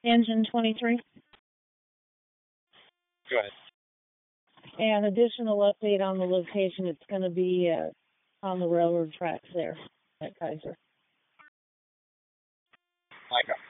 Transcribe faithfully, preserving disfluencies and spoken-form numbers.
Engine twenty-three. Go ahead. And additional update on the location, it's going to be uh, on the railroad tracks there at Kaiser. Micah.